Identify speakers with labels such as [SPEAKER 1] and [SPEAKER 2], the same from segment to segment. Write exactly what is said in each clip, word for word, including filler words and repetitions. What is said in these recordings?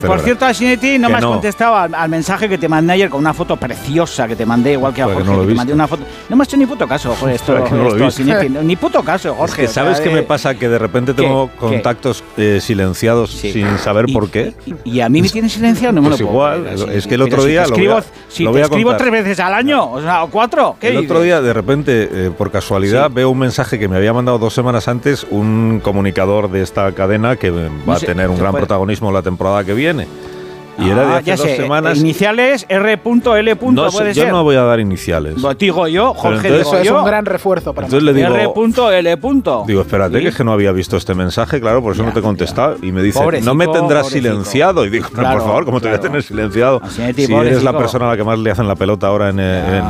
[SPEAKER 1] Por cierto, Asinetti, no me has no. contestado al, al mensaje que te mandé ayer con una foto preciosa que te mandé, igual que a Jorge, no que te mandé una foto. No me has hecho ni puto caso, Jorge, esto, no esto Asinetti, ni puto caso, Jorge.
[SPEAKER 2] Es que ¿sabes o sea, qué eh, me pasa? Que de repente tengo ¿qué? contactos eh, silenciados sí. sin saber
[SPEAKER 1] y,
[SPEAKER 2] por qué.
[SPEAKER 1] Y, y a mí me tienes silenciado, no me
[SPEAKER 2] pues
[SPEAKER 1] lo
[SPEAKER 2] igual,
[SPEAKER 1] puedo
[SPEAKER 2] es que el otro día
[SPEAKER 1] si escribo,
[SPEAKER 2] lo voy a,
[SPEAKER 1] si
[SPEAKER 2] lo
[SPEAKER 1] te
[SPEAKER 2] voy a
[SPEAKER 1] escribo
[SPEAKER 2] contar.
[SPEAKER 1] tres veces al año, o sea, o cuatro. ¿Qué
[SPEAKER 2] el
[SPEAKER 1] dices?
[SPEAKER 2] otro día, de repente, eh, por casualidad, sí. veo un mensaje que me había mandado dos semanas antes un comunicador de esta cadena que va no sé, a tener un gran puede. protagonismo la temporada que viene. Y ah, era de hace ya dos sé, semanas.
[SPEAKER 1] Iniciales R L.
[SPEAKER 2] No,
[SPEAKER 1] puede
[SPEAKER 2] yo
[SPEAKER 1] ser.
[SPEAKER 2] no voy a dar iniciales.
[SPEAKER 1] Lo digo yo, Jorge.
[SPEAKER 3] Entonces,
[SPEAKER 1] digo
[SPEAKER 3] eso
[SPEAKER 1] yo.
[SPEAKER 3] es un gran refuerzo para
[SPEAKER 2] entonces le digo,
[SPEAKER 1] R L.
[SPEAKER 2] Digo, espérate, ¿sí? que es que no había visto este mensaje, claro, por eso ya, no te he contestado. Ya. Y me dice, pobrecito, no me tendrás pobrecito. silenciado. Y digo, pero claro, por favor, ¿cómo claro. te voy a tener silenciado?
[SPEAKER 1] Asinetti,
[SPEAKER 2] si eres la persona a la que más le hacen la pelota ahora en. en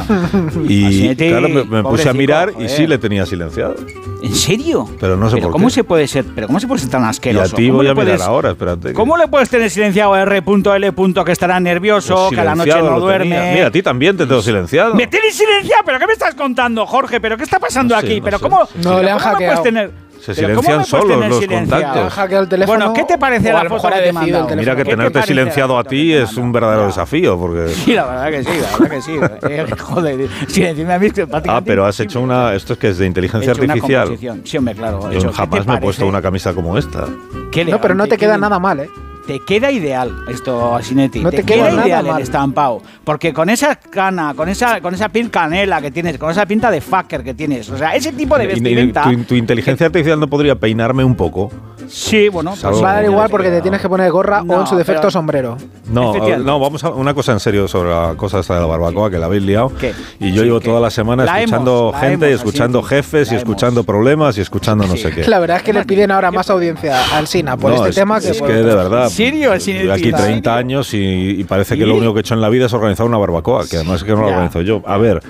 [SPEAKER 2] y Asinetti, claro, me, me puse a mirar joder. y sí le tenía silenciado.
[SPEAKER 1] ¿En serio?
[SPEAKER 2] Pero no sé
[SPEAKER 1] ¿Pero
[SPEAKER 2] por
[SPEAKER 1] cómo
[SPEAKER 2] qué.
[SPEAKER 1] se puede ser? ¿Pero cómo se puede ser tan asqueroso?
[SPEAKER 2] Y a ti voy a mirar ahora, espérate.
[SPEAKER 1] ¿Cómo le puedes tener silenciado a R L que estará nervioso, que a la noche no duerme?
[SPEAKER 2] Mira, a ti también te tengo silenciado.
[SPEAKER 1] ¿Me tienes silenciado? ¿Pero qué me estás contando, Jorge? ¿Pero qué está pasando
[SPEAKER 2] no sé,
[SPEAKER 1] aquí?
[SPEAKER 2] no
[SPEAKER 1] ¿Pero
[SPEAKER 2] sé.
[SPEAKER 1] cómo,
[SPEAKER 3] no
[SPEAKER 1] ¿pero
[SPEAKER 3] le han
[SPEAKER 1] cómo me puedes tener?
[SPEAKER 2] Se silencian solos los contactos.
[SPEAKER 3] El teléfono,
[SPEAKER 1] bueno, ¿qué te parece la foto que te he mandado?
[SPEAKER 2] Mira que tenerte silenciado a ti es un verdadero desafío. Porque
[SPEAKER 1] sí, la verdad que sí, la verdad que sí. eh, joder, silenciarme a mí.
[SPEAKER 2] Ah, pero has hecho una... Esto es que es de inteligencia artificial.
[SPEAKER 1] Sí, hombre, claro.
[SPEAKER 2] Yo jamás me he puesto una camisa como esta.
[SPEAKER 3] No, pero no te queda nada mal, ¿eh?
[SPEAKER 1] Te queda ideal esto, Asinetti.
[SPEAKER 3] No te,
[SPEAKER 1] te
[SPEAKER 3] queda,
[SPEAKER 1] queda ideal
[SPEAKER 3] mal.
[SPEAKER 1] el estampado. Porque con esa cana, con esa, con esa piel canela que tienes, con esa pinta de fucker que tienes, o sea, ese tipo de vestimenta.
[SPEAKER 2] ¿Tu, tu inteligencia artificial no podría peinarme un poco?
[SPEAKER 1] Sí, bueno,
[SPEAKER 3] pues va a dar igual porque te tienes que poner gorra no, o en su defecto pero, sombrero.
[SPEAKER 2] No, no, vamos a una cosa en serio sobre la cosa esta de la barbacoa que la habéis liado.
[SPEAKER 1] ¿Qué?
[SPEAKER 2] Y yo
[SPEAKER 1] sí,
[SPEAKER 2] llevo
[SPEAKER 1] ¿qué?
[SPEAKER 2] toda la semana
[SPEAKER 1] la
[SPEAKER 2] escuchando
[SPEAKER 1] hemos,
[SPEAKER 2] gente,
[SPEAKER 1] hemos,
[SPEAKER 2] escuchando
[SPEAKER 1] así,
[SPEAKER 2] jefes y escuchando problemas y escuchando no
[SPEAKER 1] sí.
[SPEAKER 2] sé qué.
[SPEAKER 3] La verdad es que le piden ahora más audiencia al Sina por
[SPEAKER 2] no,
[SPEAKER 3] este
[SPEAKER 2] es,
[SPEAKER 3] tema que
[SPEAKER 2] es
[SPEAKER 3] por
[SPEAKER 2] que de verdad.
[SPEAKER 1] ¿En serio?
[SPEAKER 2] Llevo aquí treinta años y, y parece que ¿Sí? lo único que he hecho en la vida es organizar una barbacoa, que además es que no la organizo yo. A ver,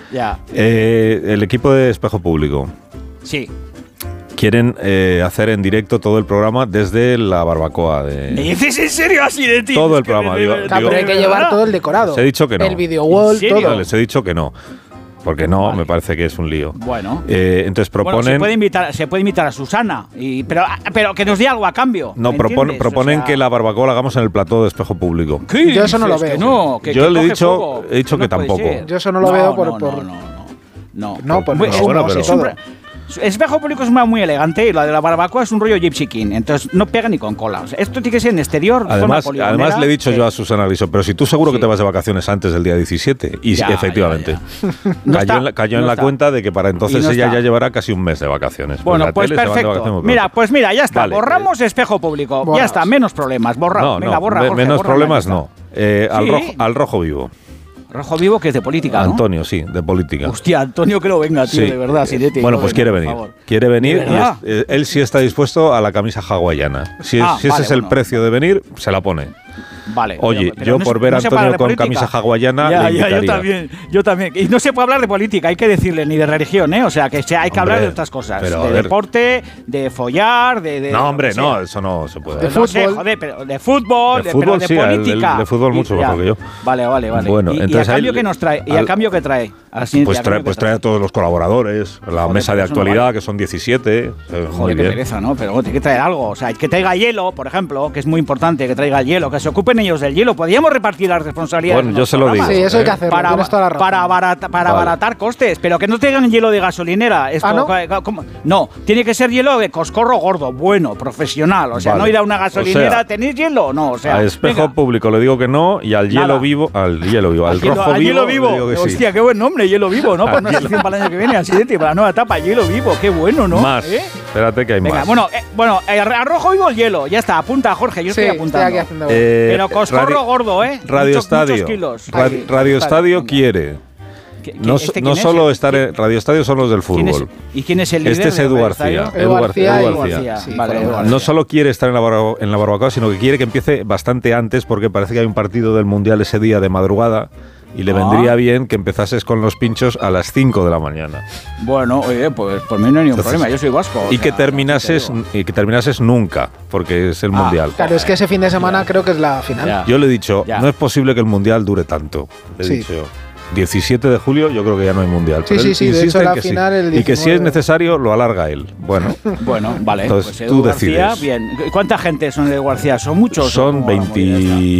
[SPEAKER 2] eh, el equipo de Espejo Público.
[SPEAKER 1] Sí.
[SPEAKER 2] Quieren eh, hacer en directo todo el programa desde la barbacoa. De...
[SPEAKER 1] ¿Me dices en serio así de ti?
[SPEAKER 2] Todo el programa. Digo,
[SPEAKER 3] claro, pero hay que llevar todo el decorado.
[SPEAKER 2] Les he dicho que no.
[SPEAKER 3] El video wall, todo.
[SPEAKER 2] No, les he dicho que no. Porque no, vale. me parece que es un lío.
[SPEAKER 1] Bueno.
[SPEAKER 2] Eh, entonces proponen...
[SPEAKER 1] Bueno, se puede invitar, se puede invitar a Susana, y, pero, pero que nos dé algo a cambio.
[SPEAKER 2] No, propone, proponen o sea, que la barbacoa la hagamos en el plató de Espejo Público.
[SPEAKER 1] ¿Qué?
[SPEAKER 3] Yo eso no lo veo.
[SPEAKER 1] Que no, que,
[SPEAKER 2] Yo
[SPEAKER 1] que
[SPEAKER 2] le he dicho,
[SPEAKER 1] fuego.
[SPEAKER 2] he dicho
[SPEAKER 1] no
[SPEAKER 2] que tampoco.
[SPEAKER 3] Yo eso no lo
[SPEAKER 1] no,
[SPEAKER 3] veo por...
[SPEAKER 1] No,
[SPEAKER 3] por...
[SPEAKER 1] no, no, no. No,
[SPEAKER 3] no, pues
[SPEAKER 1] no,
[SPEAKER 3] no,
[SPEAKER 1] es,
[SPEAKER 2] bueno,
[SPEAKER 1] no,
[SPEAKER 2] pero...
[SPEAKER 1] es un, Espejo Público es muy elegante y lo de la barbacoa es un rollo Gypsy King, entonces no pega ni con cola. O sea, esto tiene que ser en exterior.
[SPEAKER 2] Además, además le he dicho sí. yo a Susana Griso, pero si tú seguro sí. que te vas de vacaciones antes del día diecisiete. Y ya, efectivamente, ya, ya. No cayó, está, en la, cayó no en la cuenta de que para entonces no ella está. ya llevará casi un mes de vacaciones.
[SPEAKER 1] Bueno, pues, pues perfecto. Mira, pues mira, ya está. Vale. Borramos Espejo Público. Borras. Ya está, menos problemas. Borra.
[SPEAKER 2] No,
[SPEAKER 1] Venga,
[SPEAKER 2] no,
[SPEAKER 1] borra,
[SPEAKER 2] me,
[SPEAKER 1] Jorge,
[SPEAKER 2] menos
[SPEAKER 1] borra
[SPEAKER 2] problemas no. Eh, al,
[SPEAKER 1] sí.
[SPEAKER 2] rojo, al rojo vivo.
[SPEAKER 1] Rojo Vivo, que es de política, ¿no?
[SPEAKER 2] Antonio, sí, de política.
[SPEAKER 1] Hostia, Antonio que no venga, tío, sí. de verdad. Sinete,
[SPEAKER 2] bueno,
[SPEAKER 1] no
[SPEAKER 2] pues
[SPEAKER 1] venga,
[SPEAKER 2] quiere venir. Quiere venir y es, eh, él sí está dispuesto a la camisa hawaiana. Si, es,
[SPEAKER 1] ah,
[SPEAKER 2] si
[SPEAKER 1] vale,
[SPEAKER 2] ese es
[SPEAKER 1] bueno.
[SPEAKER 2] el precio de venir, se la pone.
[SPEAKER 1] Vale.
[SPEAKER 2] Oye,
[SPEAKER 1] pero, pero
[SPEAKER 2] yo
[SPEAKER 1] no
[SPEAKER 2] por
[SPEAKER 1] se,
[SPEAKER 2] ver a
[SPEAKER 1] no
[SPEAKER 2] Antonio con camisa hawaiana
[SPEAKER 1] ya,
[SPEAKER 2] le
[SPEAKER 1] ya,
[SPEAKER 2] invitaría.
[SPEAKER 1] yo también, yo también. Y no se puede hablar de política, hay que decirle, ni de religión, ¿eh? O sea, que hay que hombre, hablar de otras cosas.
[SPEAKER 2] Pero,
[SPEAKER 1] de deporte, de follar, de... de
[SPEAKER 2] no, hombre, no, eso no se puede.
[SPEAKER 1] De
[SPEAKER 2] no
[SPEAKER 1] fútbol.
[SPEAKER 2] Sé,
[SPEAKER 1] joder, pero de fútbol,
[SPEAKER 2] de, fútbol,
[SPEAKER 1] pero de
[SPEAKER 2] sí,
[SPEAKER 1] política.
[SPEAKER 2] El, de fútbol mucho
[SPEAKER 1] y,
[SPEAKER 2] mejor
[SPEAKER 1] ya.
[SPEAKER 2] que yo.
[SPEAKER 1] Vale, vale, vale.
[SPEAKER 2] Bueno,
[SPEAKER 1] y,
[SPEAKER 2] entonces
[SPEAKER 1] y a cambio
[SPEAKER 2] al,
[SPEAKER 1] que nos trae, y a cambio que trae. Así,
[SPEAKER 2] pues trae, pues trae a todos los colaboradores, la joder, mesa de actualidad, no vale. que son diecisiete.
[SPEAKER 1] Joder, qué pereza, ¿no? Pero tiene que traer algo. O sea, que traiga hielo, por ejemplo, que es muy importante, que traiga hielo, que se ocupen ellos del hielo. Podríamos repartir las responsabilidades.
[SPEAKER 2] Bueno, yo se lo digo.
[SPEAKER 3] Sí, eso hay que hacerlo.
[SPEAKER 1] Para, para, barata, para vale. abaratar costes, pero que no traigan hielo de gasolinera. Esto,
[SPEAKER 3] ¿Ah, no?
[SPEAKER 1] ¿cómo? No, tiene que ser hielo de coscorro gordo, bueno, profesional. O sea, vale. no ir a una gasolinera, o sea, ¿tenéis hielo? No, o sea.
[SPEAKER 2] Al Espejo venga. Público le digo que no y al hielo Nada. vivo, al hielo vivo, al, al rojo
[SPEAKER 1] hielo,
[SPEAKER 2] vivo,
[SPEAKER 1] hielo vivo.
[SPEAKER 2] Le digo que
[SPEAKER 1] Hostia,
[SPEAKER 2] sí.
[SPEAKER 1] qué buen nombre, hielo vivo, ¿no? Para una sección para el año que viene, así para la nueva etapa, hielo vivo, qué bueno, ¿no?
[SPEAKER 2] Más. ¿Eh? Espérate que hay
[SPEAKER 1] venga,
[SPEAKER 2] más.
[SPEAKER 1] Bueno, eh, bueno, eh, a rojo vivo el hielo, ya está, apunta Jorge, yo
[SPEAKER 3] sí,
[SPEAKER 1] estoy apuntando.
[SPEAKER 3] Estoy aquí haciendo
[SPEAKER 2] eh,
[SPEAKER 1] pero coscorro
[SPEAKER 2] radio,
[SPEAKER 1] gordo, ¿eh?
[SPEAKER 2] Radio
[SPEAKER 1] muchos,
[SPEAKER 2] Estadio.
[SPEAKER 1] Muchos kilos.
[SPEAKER 2] Radio,
[SPEAKER 1] Aquí,
[SPEAKER 2] Radio Estadio
[SPEAKER 1] venga.
[SPEAKER 2] quiere.
[SPEAKER 1] ¿Qué, qué,
[SPEAKER 2] no
[SPEAKER 1] este
[SPEAKER 2] no
[SPEAKER 1] es?
[SPEAKER 2] solo estar en Radio Estadio son los del fútbol.
[SPEAKER 1] ¿Quién es, ¿Y quién es el líder?
[SPEAKER 2] Este es Edu García.
[SPEAKER 3] Edu García.
[SPEAKER 2] Edu García.
[SPEAKER 1] García.
[SPEAKER 3] Sí,
[SPEAKER 1] vale,
[SPEAKER 3] Edu
[SPEAKER 2] no solo quiere estar en la, barba, en la barbacoa, sino que quiere que empiece bastante antes porque parece que hay un partido del Mundial ese día de madrugada y le ah. vendría bien que empezases con los pinchos a las cinco de la mañana.
[SPEAKER 1] Bueno, oye, pues por mí no hay ningún Entonces, problema, yo soy vasco.
[SPEAKER 2] Y, sea, que terminases, y que terminases nunca, porque es el ah, Mundial.
[SPEAKER 3] Claro, es que ese fin de semana ya. creo que es la final.
[SPEAKER 2] Ya. Yo le he dicho,
[SPEAKER 1] ya.
[SPEAKER 2] no es posible que el Mundial dure tanto. Le he
[SPEAKER 3] sí.
[SPEAKER 2] dicho. diecisiete de julio yo creo que ya no hay mundial.
[SPEAKER 3] Sí, sí, sí, de hecho la final el
[SPEAKER 2] y que si es necesario lo alarga él. Bueno,
[SPEAKER 1] bueno, vale.
[SPEAKER 2] Entonces
[SPEAKER 1] pues
[SPEAKER 2] tú
[SPEAKER 1] García,
[SPEAKER 2] decides.
[SPEAKER 1] Bien. ¿Cuánta gente son de García? ¿Son muchos?
[SPEAKER 2] Son veinte.